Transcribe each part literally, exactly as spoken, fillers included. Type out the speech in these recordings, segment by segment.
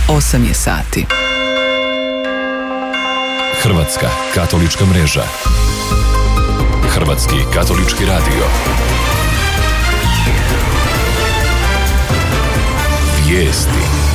osam je sati. Hrvatska katolička mreža. Hrvatski katolički radio. Vijesti.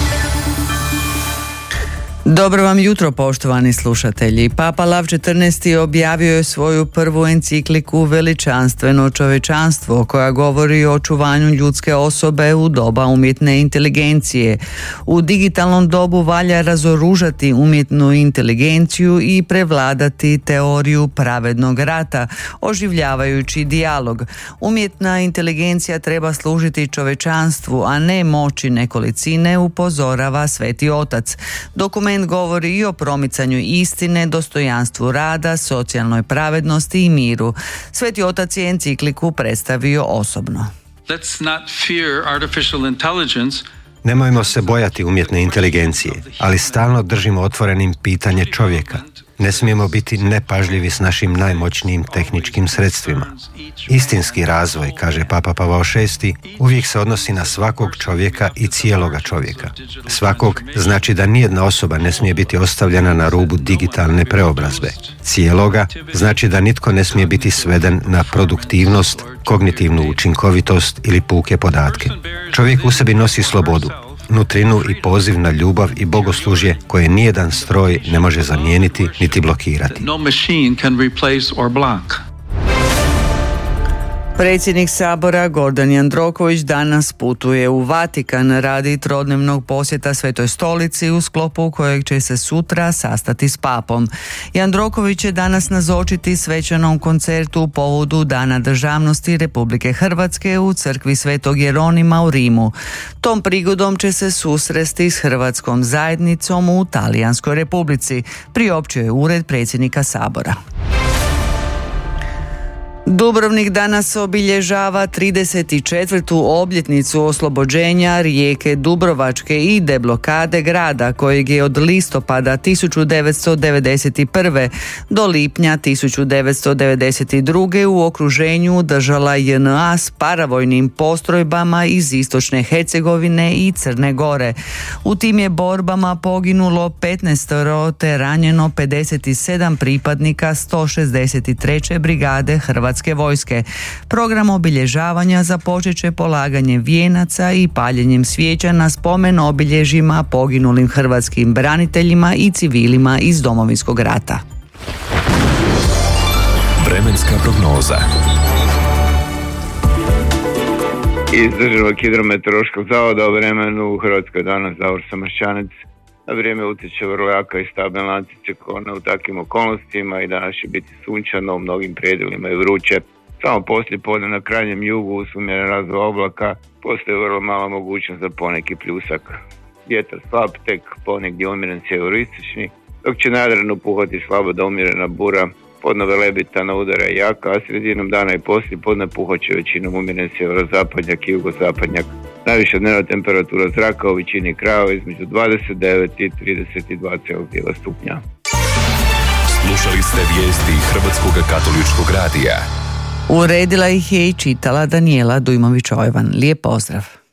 Dobro vam jutro, poštovani slušatelji. Papa Lav četrnaesti objavio je svoju prvu encikliku Veličanstveno čovečanstvo, koja govori o očuvanju ljudske osobe u doba umjetne inteligencije. U digitalnom dobu valja razoružati umjetnu inteligenciju i prevladati teoriju pravednog rata, oživljavajući dijalog. Umjetna inteligencija treba služiti čovečanstvu, a ne moći nekolicine, upozorava Sveti Otac. Dokument govori i o promicanju istine, dostojanstvu rada, socijalnoj pravednosti i miru. Sveti Otac je encikliku predstavio osobno. Let's not fear artificial intelligence. Nemojmo se bojati umjetne inteligencije, ali stalno držimo otvorenim pitanje čovjeka. Ne smijemo biti nepažljivi s našim najmoćnijim tehničkim sredstvima. Istinski razvoj, kaže Papa Pavao šesti, uvijek se odnosi na svakog čovjeka i cijeloga čovjeka. Svakog znači da nijedna osoba ne smije biti ostavljena na rubu digitalne preobrazbe. Cijeloga znači da nitko ne smije biti sveden na produktivnost, kognitivnu učinkovitost ili puke podatke. Čovjek u sebi nosi slobodu, nutrinu i poziv na ljubav i bogoslužje koje nijedan stroj ne može zamijeniti niti blokirati. Predsjednik Sabora Gordan Jandroković danas putuje u Vatikan radi trodnevnog posjeta Svetoj stolici, u sklopu kojeg će se sutra sastati s papom. Jandroković će danas nazočiti svečanom koncertu u povodu Dana državnosti Republike Hrvatske u crkvi Svetog Jeronima u Rimu. Tom prigodom će se susresti s hrvatskom zajednicom u Talijanskoj Republici, priopćio je ured predsjednika Sabora. Dubrovnik danas obilježava trideset četvrtu obljetnicu oslobođenja rijeke Dubrovačke i deblokade grada, kojeg je od listopada tisuću devetsto devedeset prve do lipnja tisuću devetsto devedeset druge u okruženju držala J N A s paravojnim postrojbama iz istočne Hercegovine i Crne Gore. U tim je borbama poginulo petnaestoro te ranjeno pedeset sedam pripadnika sto šezdeset treće brigade Hrvatske vojske. Program obilježavanja započet će polaganjem vijenaca i paljenjem svijeća na spomen obilježjima poginulim hrvatskim braniteljima i civilima iz Domovinskog rata. Vremenska prognoza. Iz Državnog hidrometeorološkog zavoda o vremenu u Hrvatskoj danas Davor Samaršćanec. Na vrijeme utječe vrlo jaka i stabilna anticiklona u takvim okolnostima i danas će biti sunčano, u mnogim predjelima i vruće. Samo poslije podne na krajnjem jugu uz umjeren razvoj oblaka postoji vrlo mala mogućnost za poneki pljusak. Vjetar slab, tek ponegdje umjeren sjeveristični, dok će na Jadranu puhati slabo da umjerena bura. Podno Velebita udara je jaka, a sredinom dana i poslije podne puhat će većinom umjeren sjeverozapadnjak i jugozapadnjak. Najviša dnevna temperatura zraka u većini krajeva između dvadeset devet i trideset dva Celzijeva stupnja. Slušali ste vijesti Hrvatskog katoličkog radija. Uredila ih je i čitala Danijela Dujmović-Ojvan. Lijep pozdrav.